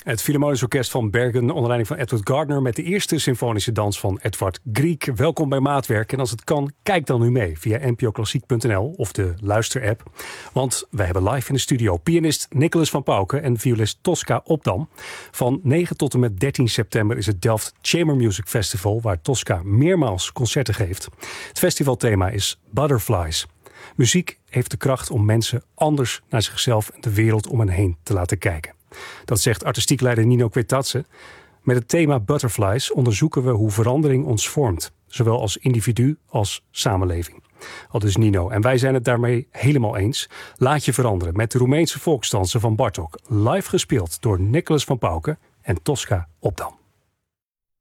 Het Philharmonisch Orkest van Bergen onder leiding van Edward Gardner met de eerste symfonische dans van Edvard Grieg. Welkom bij Maatwerk. En als het kan, kijk dan nu mee via npoklassiek.nl of de luisterapp. Want wij hebben live in de studio pianist Nicholas van Pauwke en violist Tosca Obdam. Van 9 tot en met 13 september is het Delft Chamber Music Festival, waar Tosca meermaals concerten geeft. Het festivalthema is Butterflies. Muziek heeft de kracht om mensen anders naar zichzelf en de wereld om hen heen te laten kijken. Dat zegt artistiek leider Nino Kwetatse. Met het thema Butterflies onderzoeken we hoe verandering ons vormt. Zowel als individu als samenleving. Aldus Nino. En wij zijn het daarmee helemaal eens. Laat je veranderen met de Roemeense volksdansen van Bartók. Live gespeeld door Nicholas van Pauwke en Tosca Obdam.